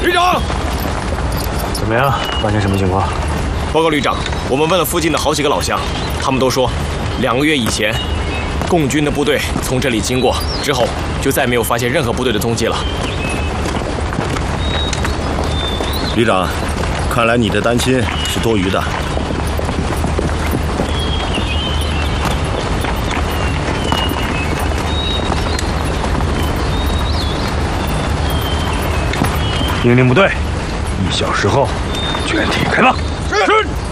旅长， 怎么样？发现什么情况？ 报告旅长，我们问了附近的好几个老乡，他们都说，2个月以前，共军的部队从这里经过之后，就再没有发现任何部队的踪迹了。 旅长，看来你的担心是多余的。 命令部队，1小时后全体开放。是。